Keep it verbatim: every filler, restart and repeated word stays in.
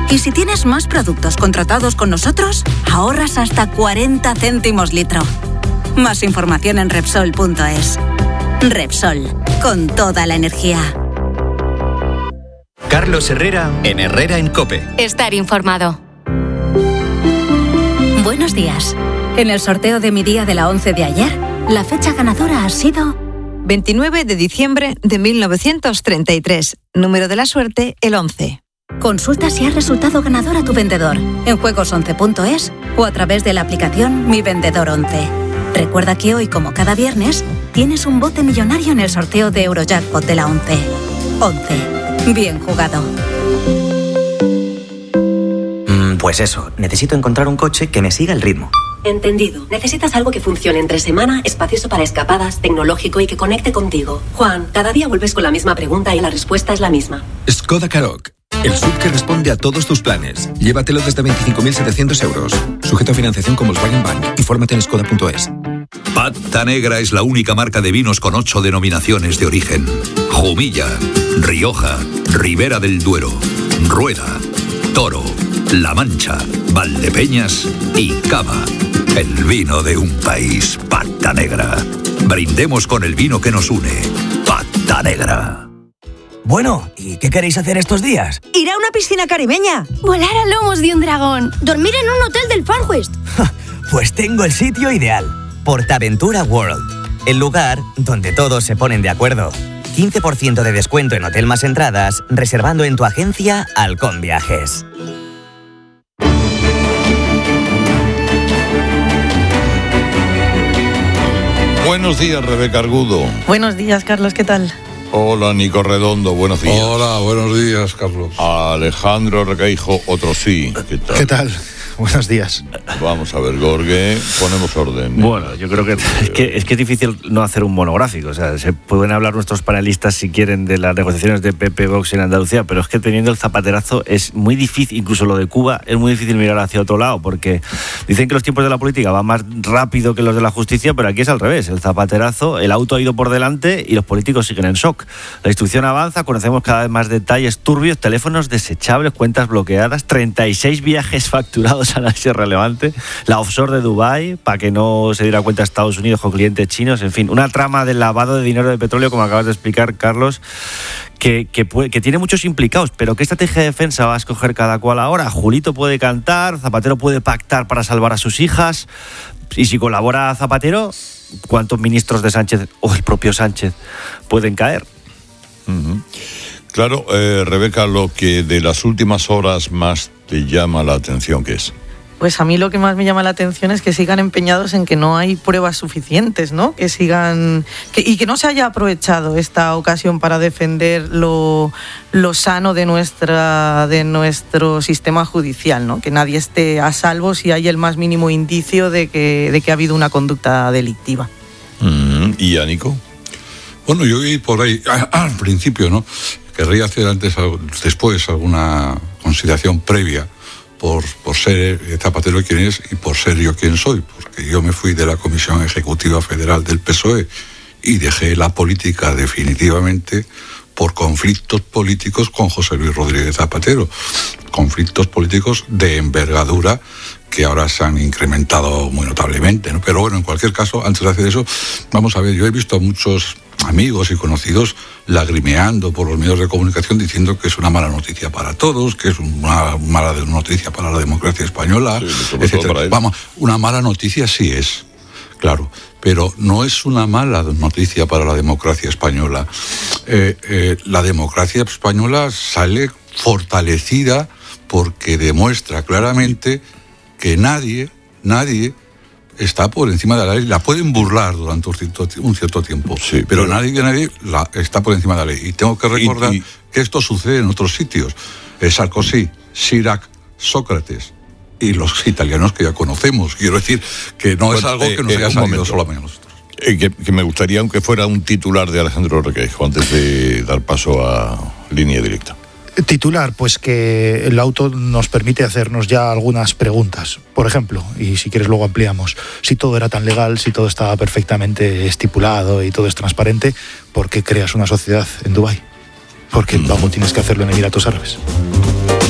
Y si tienes más productos contratados con nosotros, ahorras hasta cuarenta céntimos litro. Más información en Repsol punto es. Repsol, con toda la energía. Carlos Herrera, en Herrera en COPE. Estar informado. Buenos días. En el sorteo de mi día de la once de ayer, la fecha ganadora ha sido veintinueve de diciembre de mil novecientos treinta y tres. Número de la suerte, el once. Consulta si has resultado ganador a tu vendedor en juegos once punto es o a través de la aplicación Mi Vendedor once. Recuerda que hoy, como cada viernes, tienes un bote millonario en el sorteo de Eurojackpot de la once. once. Bien jugado. Mm, pues eso, necesito encontrar un coche que me siga el ritmo. Entendido. Necesitas algo que funcione entre semana, espacioso para escapadas, tecnológico y que conecte contigo. Juan, cada día vuelves con la misma pregunta y la respuesta es la misma. Skoda Karoq. El S U V que responde a todos tus planes. Llévatelo desde veinticinco mil setecientos euros. Sujeto a financiación con Volkswagen Bank. Infórmate en skoda punto es. Pata Negra es la única marca de vinos con ocho denominaciones de origen. Jumilla, Rioja, Ribera del Duero, Rueda, Toro, La Mancha, Valdepeñas y Cava. El vino de un país. Pata Negra. Brindemos con el vino que nos une. Pata Negra. Bueno, ¿y qué queréis hacer estos días? Ir a una piscina caribeña. Volar a lomos de un dragón. Dormir en un hotel del Far West. Pues tengo el sitio ideal. PortAventura World. El lugar donde todos se ponen de acuerdo. quince por ciento de descuento en hotel más entradas, reservando en tu agencia Halcón Viajes. Buenos días, Rebeca Argudo. Buenos días, Carlos, ¿qué tal? Hola, Nico Redondo, buenos días. Hola, buenos días, Carlos. Alejandro Requeijo, otro sí. ¿Qué tal? ¿Qué tal? Buenos días. Vamos a ver, Gorge, ponemos orden. Bueno, yo creo que es, que es que es difícil no hacer un monográfico. O sea, se pueden hablar nuestros panelistas si quieren de las negociaciones de P P Vox en Andalucía, pero es que teniendo el zapaterazo es muy difícil, incluso lo de Cuba, es muy difícil mirar hacia otro lado, porque dicen que los tiempos de la política van más rápido que los de la justicia, pero aquí es al revés. El zapaterazo, el auto ha ido por delante y los políticos siguen en shock. La instrucción avanza, conocemos cada vez más detalles turbios, teléfonos desechables, cuentas bloqueadas, treinta y seis viajes facturados análisis relevante, la offshore de Dubái para que no se diera cuenta Estados Unidos con clientes chinos, en fin, una trama de lavado de dinero de petróleo, como acabas de explicar, Carlos, que, que, puede, que tiene muchos implicados, pero ¿qué estrategia de defensa va a escoger cada cual ahora? Julito puede cantar, Zapatero puede pactar para salvar a sus hijas, y si colabora Zapatero, ¿cuántos ministros de Sánchez o el propio Sánchez pueden caer? Uh-huh. Claro, eh, Rebeca, lo que de las últimas horas más te llama la atención, ¿qué es? Pues a mí lo que más me llama la atención es que sigan empeñados en que no hay pruebas suficientes, ¿no? Que sigan que, y que no se haya aprovechado esta ocasión para defender lo, lo sano de nuestra de nuestro sistema judicial, ¿no? Que nadie esté a salvo si hay el más mínimo indicio de que de que ha habido una conducta delictiva. Mm, ¿Y Ánico? Bueno, yo oí por ahí al principio, ¿no? Querría hacer antes, después, alguna consideración previa por, por ser Zapatero quien es y por ser yo quien soy, porque yo me fui de la Comisión Ejecutiva Federal del P S O E y dejé la política definitivamente por conflictos políticos con José Luis Rodríguez Zapatero, conflictos políticos de envergadura que ahora se han incrementado muy notablemente, ¿no? Pero bueno, en cualquier caso, antes de hacer eso, vamos a ver, yo he visto a muchos amigos y conocidos lagrimeando por los medios de comunicación diciendo que es una mala noticia para todos, que es una mala noticia para la democracia española, sí, etcétera. Vamos, una mala noticia sí es, claro, pero no es una mala noticia para la democracia española. Eh, eh, la democracia española sale fortalecida porque demuestra claramente que nadie, nadie está por encima de la ley. La pueden burlar durante un cierto, un cierto tiempo, sí, pero, pero nadie, nadie la, está por encima de la ley. Y tengo que recordar y, y, que esto sucede en otros sitios. Sarkozy, Chirac, Sócrates y los italianos que ya conocemos. Quiero decir que no bueno, es algo eh, que nos eh, haya salido solamente a nosotros. Eh, que, que me gustaría, aunque fuera un titular de Alejandro Requeijo, antes de dar paso a Línea Directa. Titular, pues que el auto nos permite hacernos ya algunas preguntas. Por ejemplo, y si quieres luego ampliamos, si todo era tan legal, si todo estaba perfectamente estipulado y todo es transparente, ¿por qué creas una sociedad en Dubái? Porque luego tienes que hacerlo en Emiratos Árabes.